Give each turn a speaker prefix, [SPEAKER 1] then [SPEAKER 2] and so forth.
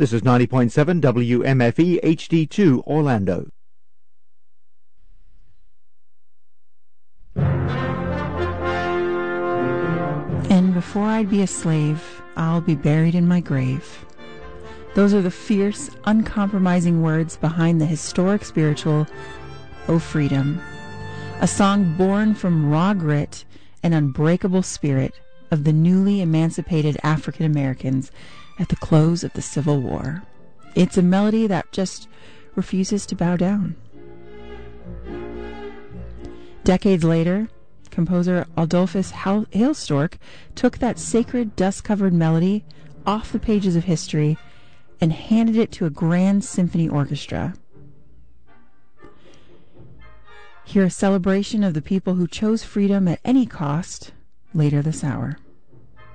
[SPEAKER 1] This is 90.7 WMFE HD2 Orlando.
[SPEAKER 2] And before I'd be a slave, I'll be buried in my grave. Those are the fierce, uncompromising words behind the historic spiritual, "O Freedom," a song born from raw grit and unbreakable spirit of the newly emancipated African Americans at the close of the Civil War. It's a melody that just refuses to bow down. Decades later, composer Adolphus Hailstork took that sacred dust-covered melody off the pages of history and handed it to a grand symphony orchestra. Hear a celebration of the people who chose freedom at any cost later this hour.